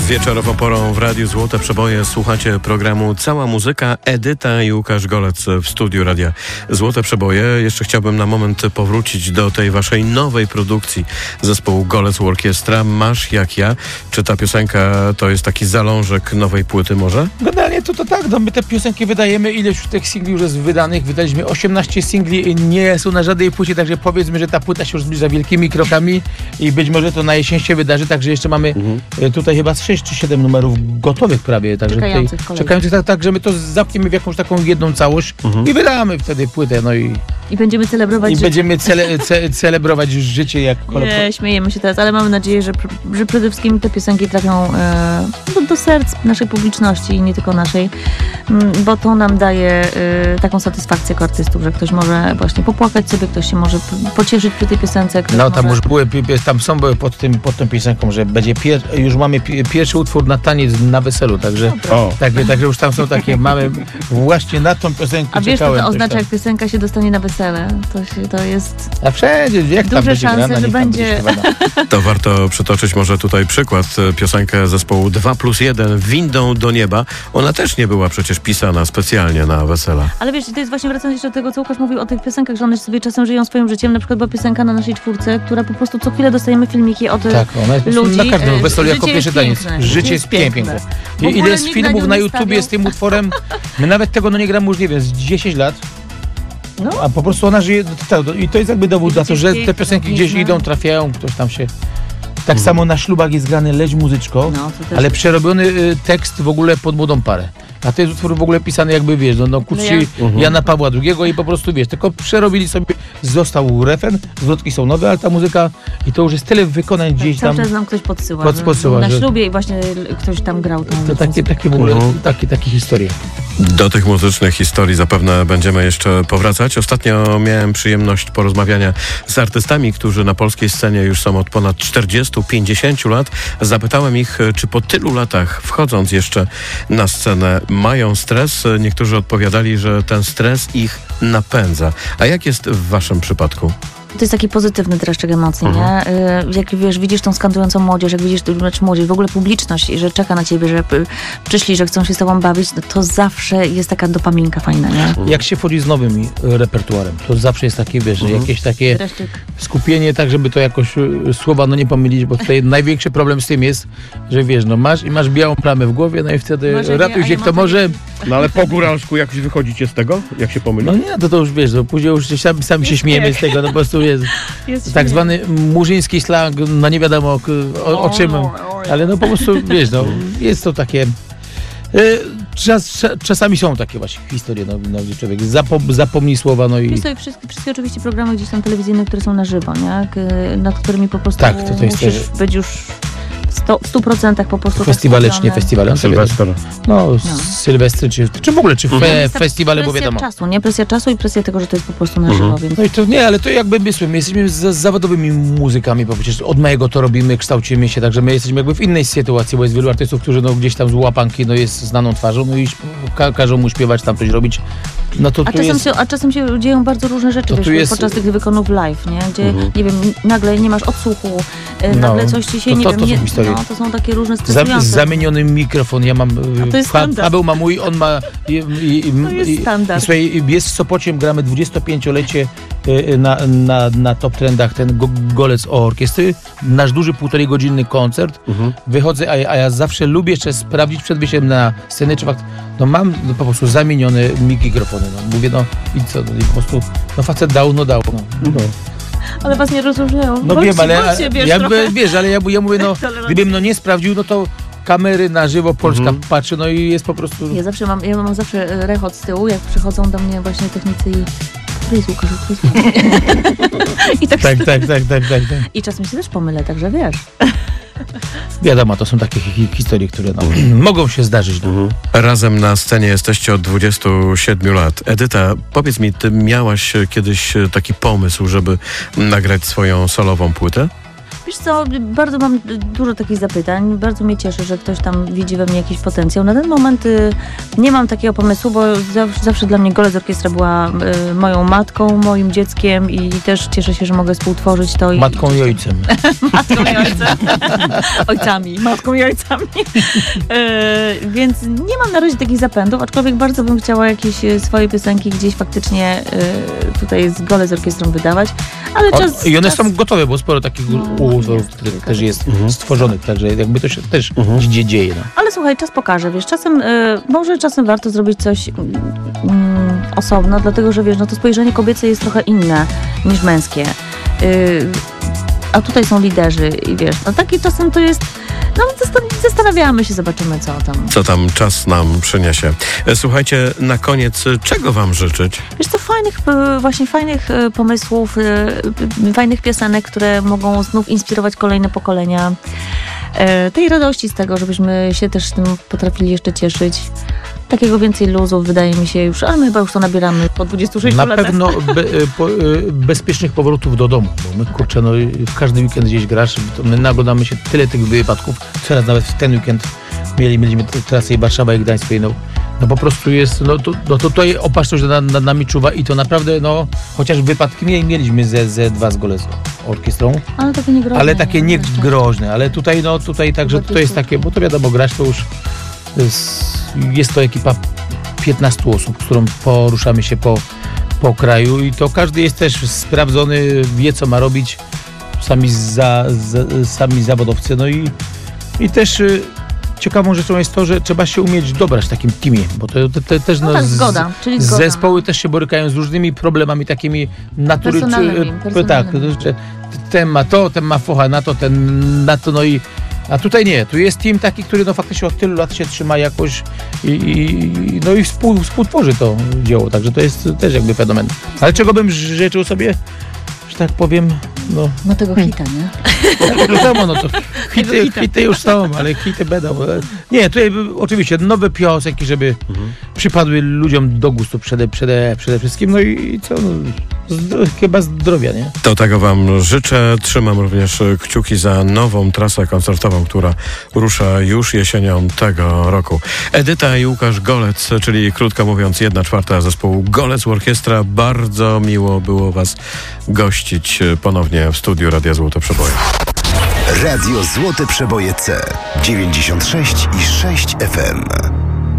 Wieczorową porą w Radiu Złote Przeboje słuchacie programu Cała Muzyka. Edyta i Łukasz Golec w studiu Radia Złote Przeboje. Jeszcze chciałbym na moment powrócić do tej waszej nowej produkcji zespołu Golec Orkiestra. Masz jak ja. Czy ta piosenka to jest taki zalążek nowej płyty może? Generalnie to tak, no my te piosenki wydajemy, ileś tych singli już jest wydanych. Wydaliśmy 18 singli, nie są na żadnej płycie, także powiedzmy, że ta płyta się już zbliża wielkimi krokami i być może to na jesień się wydarzy, także jeszcze mamy tutaj chyba 6 czy 7 numerów gotowych prawie, także czekających tak, że my to zamkniemy w jakąś taką jedną całość i wydamy wtedy płytę, no i będziemy celebrować życie. Będziemy celebrować życie jak Nie, śmiejemy się teraz, ale mamy nadzieję, że przede wszystkim te piosenki trafią do serc naszej publiczności i nie tylko naszej, bo to nam daje taką satysfakcję jako artystów, że ktoś może właśnie popłakać sobie, ktoś się może pocieszyć przy tej piosence. No tam już były pod tą piosenką, że będzie już mamy pierwszy utwór na taniec na weselu, także już tam są takie, mamy właśnie na tą piosenkę. A wiesz, co to oznacza, jak piosenka się dostanie na wesele? To jest a wszędzie, jak tam duże szanse, grana, że będzie. To warto przytoczyć może tutaj przykład, piosenkę zespołu 2+1 Windą do nieba. Ona też nie była przecież pisana specjalnie na wesela. Ale wiesz, to jest właśnie wracając jeszcze do tego, co Łukasz mówił o tych piosenkach, że one sobie czasem żyją swoim życiem. Na przykład była piosenka na naszej czwórce, która po prostu co chwilę dostajemy filmiki od ona jest ludzi. Na każdym weselu jako pierwszy taniec. Życie jest piękne. Ile jest filmów na YouTubie z tym utworem? My nawet tego nie gramy już, nie wiem, z 10 lat. No. A po prostu ona żyje i to jest jakby dowód na to, że te piosenki gdzieś idą, trafiają, ktoś tam się... Tak samo na ślubach jest grany Leć muzyczko, ale przerobiony tekst w ogóle pod młodą parę. A to jest utwór w ogóle pisany jakby, wiesz, ku czci Jana Pawła II i po prostu, wiesz, tylko przerobili sobie, został refren, zwrotki są nowe, ale ta muzyka i to już jest tyle wykonań gdzieś tam. Cały czas nam ktoś podsyła, na ślubie i właśnie ktoś tam grał tą to takie w ogóle, takie historie. Do tych muzycznych historii zapewne będziemy jeszcze powracać. Ostatnio miałem przyjemność porozmawiania z artystami, którzy na polskiej scenie już są od ponad 40-50 lat. Zapytałem ich, czy po tylu latach, wchodząc jeszcze na scenę, mają stres. Niektórzy odpowiadali, że ten stres ich napędza. A jak jest w waszym przypadku? To jest taki pozytywny dreszczyk emocji, nie? Jak wiesz, widzisz tą skandującą młodzież, jak widzisz młodzież, w ogóle publiczność, że czeka na ciebie, że przyszli, że chcą się z tobą bawić, to zawsze jest taka dopaminka fajna, nie? Jak się wchodzi z nowym repertuarem, to zawsze jest takie, wiesz, jakieś takie skupienie, tak żeby to jakoś słowa nie pomylić, bo tutaj największy problem z tym jest, że wiesz, masz białą plamę w głowie, no i wtedy ratuj się kto może. No ale po góralsku jakoś wychodzicie z tego? Jak się pomyli? No nie, to już wiesz, później już sami się śmiejemy z tego, no po prostu jest tak zwany murzyński slang, no nie wiadomo o czym, ale no po prostu wiesz, jest to takie czasami są takie właśnie historie, gdzie człowiek zapomni słowa, no i... Jest to wszystkie oczywiście programy gdzieś tam telewizyjne, które są na żywo, nie? Nad którymi po prostu musisz być już w 100% po prostu festiwale. Sylwestry, czy w ogóle, festiwale, bo wiadomo. Presja czasu i presja tego, że to jest po prostu na żywo, więc... No i to nie, ale to jakby my jesteśmy zawodowymi muzykami, bo przecież od małego to robimy, kształcimy się, także my jesteśmy jakby w innej sytuacji, bo jest wielu artystów, którzy gdzieś tam z łapanki, jest znaną twarzą, no i każą mu śpiewać, tam coś robić. No to a czasem się dzieją bardzo różne rzeczy, podczas tych wykonów live, nie? Gdzie, nie wiem, nagle nie masz odsłuchu, nagle coś ci się, to są takie różne stresujące. Zamieniony mikrofon, ja mam... Paweł ma mój, on ma... To jest standard. Słuchaj, jest w Sopocie, gramy 25-lecie na Top Trendach, ten Golec Orkiestry, nasz duży 1,5-godzinny koncert. Wychodzę, a ja zawsze lubię jeszcze sprawdzić przed wyjściem na scenę, czy fakt, mam po prostu zamienione mikrofony, mówię, i co, i po prostu, facet dał. Ale was nie rozróżniają. No wiem, ale ja mówię, gdybym nie sprawdził, to kamery na żywo, Polska patrzy, i jest po prostu... Ja mam zawsze rechot z tyłu, jak przychodzą do mnie właśnie technicy i... Który jest Łukasz? I tak. I czasem się też pomylę, także wiesz. Wiadomo, to są takie historie, które mogą się zdarzyć. Razem na scenie jesteście od 27 lat. Edyta, powiedz mi, ty miałaś kiedyś taki pomysł, żeby nagrać swoją solową płytę? Wiesz co, bardzo mam dużo takich zapytań. Bardzo mnie cieszy, że ktoś tam widzi we mnie jakiś potencjał. Na ten moment nie mam takiego pomysłu, bo zawsze dla mnie Golec Orkiestra była moją matką, moim dzieckiem i też cieszę się, że mogę współtworzyć to. Matką i ojcem. Matką i ojcem. Ojcami. Matką i ojcami. Więc nie mam na razie takich zapędów, aczkolwiek bardzo bym chciała jakieś swoje piosenki gdzieś faktycznie tutaj z Golec Orkiestrą wydawać. Ale I one są gotowe, bo sporo takich utworów też jest stworzonych, także jakby to się też dzieje. No. Ale słuchaj, czas pokaże, wiesz, może czasem warto zrobić coś osobno, dlatego że wiesz, no to spojrzenie kobiece jest trochę inne niż męskie. A tutaj są liderzy i wiesz, no taki czasem to jest, no zastanawiamy się, zobaczymy co tam czas nam przyniesie. Słuchajcie, na koniec, czego wam życzyć? Wiesz co, fajnych pomysłów, fajnych piosenek, które mogą znów inspirować kolejne pokolenia. Tej radości z tego, żebyśmy się też tym potrafili jeszcze cieszyć. Takiego więcej luzów, wydaje mi się już, ale my chyba już to nabieramy po 26 latach. Na pewno bezpiecznych powrotów do domu, bo my, kurczę, no w każdy weekend gdzieś grasz, to my naglądamy się tyle tych wypadków, teraz nawet w ten weekend mieliśmy trasę i Warszawa i Gdańsk, no po prostu jest, no tutaj opatrzność nad nami czuwa i to naprawdę, no, chociaż wypadki mieliśmy ze dwa z Golec Orkiestrą. Ale takie nie groźne. Ale takie nie groźne, ale tutaj, no tutaj także to jest takie, bo to wiadomo, grać to już jest to ekipa 15 osób, z którą poruszamy się po kraju i to każdy jest też sprawdzony, wie co ma robić, sami zawodowcy, no i też ciekawą rzeczą jest to, że trzeba się umieć dobrać w takim teamie, bo to też zgoda, czyli zgoda. Zespoły też się borykają z różnymi problemami takimi natury, tak, że ten ma to, ten ma focha na to, ten na to, no i a tutaj nie, tu jest team taki, który no faktycznie od tylu lat się trzyma jakoś i współtworzy to dzieło, także to jest też jakby fenomen. Ale czego bym życzył sobie, że tak powiem, no tego hita, nie? No to hity już są, ale hity będą. Nie, tutaj oczywiście nowe piosenki, żeby przypadły ludziom do gustu przede wszystkim, no i co, chyba zdrowia, nie? To tego wam życzę. Trzymam również kciuki za nową trasę koncertową, która rusza już jesienią tego roku. Edyta i Łukasz Golec, czyli krótko mówiąc 1/4 zespołu Golec Orkiestra. Bardzo miło było was gościć ponownie w studiu Radia Złote Przeboje. Radio Złote Przeboje C 96,6 FM.